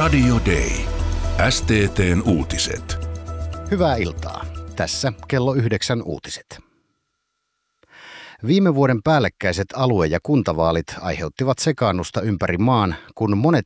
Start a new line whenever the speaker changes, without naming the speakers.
Radio Day. STT:n uutiset.
Hyvää iltaa. Tässä kello 9 uutiset. Viime vuoden päällekkäiset alue- ja kuntavaalit aiheuttivat sekaannusta ympäri maan, kun monet